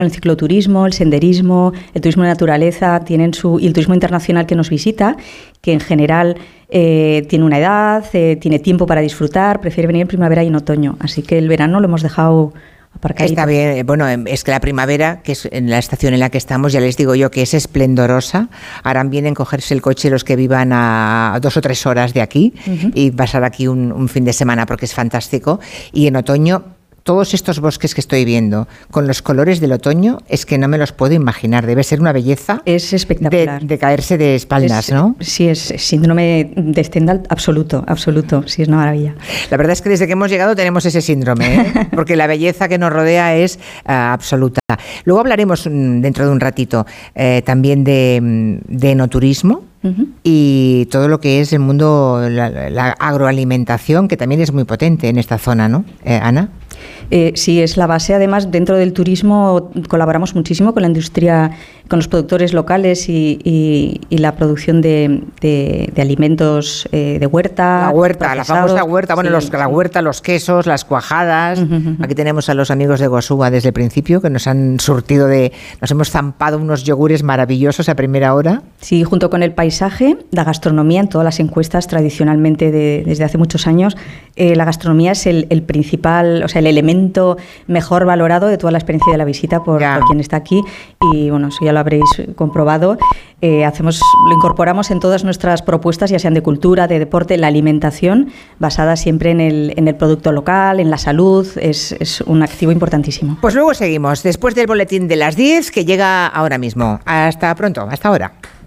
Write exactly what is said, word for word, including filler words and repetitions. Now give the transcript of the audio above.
el cicloturismo, el senderismo, el turismo de naturaleza, tienen su, y el turismo internacional que nos visita, que en general eh, tiene una edad, eh, tiene tiempo para disfrutar, prefiere venir en primavera y en otoño. Así que el verano lo hemos dejado aparcadito. Está bien, bueno, es que la primavera, que es en la estación en la que estamos, ya les digo yo que es esplendorosa. Harán bien en cogerse el coche los que vivan a dos o tres horas de aquí uh-huh. y pasar aquí un, un fin de semana porque es fantástico. Y en otoño, todos estos bosques que estoy viendo con los colores del otoño, es que no me los puedo imaginar. Debe ser una belleza. Es espectacular. De, de caerse de espaldas, es, ¿no? Sí, es síndrome de Stendhal absoluto, absoluto. Sí, es una maravilla. La verdad es que desde que hemos llegado tenemos ese síndrome, ¿eh? Porque la belleza que nos rodea es uh, absoluta. Luego hablaremos um, dentro de un ratito eh, también de, de enoturismo. Uh-huh. Y todo lo que es el mundo, la, la agroalimentación, que también es muy potente en esta zona, ¿no, eh, Ana? Eh, sí, es la base. Además, dentro del turismo colaboramos muchísimo con la industria, con los productores locales y, y, y la producción de, de, de alimentos eh, de huerta. La huerta, la famosa huerta. Bueno, sí, los, sí. la huerta, los quesos, las cuajadas. Uh-huh. Aquí tenemos a los amigos de Gosúa desde el principio, que nos han surtido de... Nos hemos zampado unos yogures maravillosos a primera hora. Sí, junto con el paisaje, la gastronomía, en todas las encuestas tradicionalmente de, desde hace muchos años, eh, la gastronomía es el, el principal, o sea, el elemento mejor valorado de toda la experiencia de la visita por, por quien está aquí. Y bueno, eso ya lo habréis comprobado. Eh, hacemos, lo incorporamos en todas nuestras propuestas, ya sean de cultura, de deporte, la alimentación, basada siempre en el, en el producto local, en la salud, es, es un activo importantísimo. Pues luego seguimos, después del boletín de las diez, que llega ahora mismo. Hasta pronto, hasta ahora.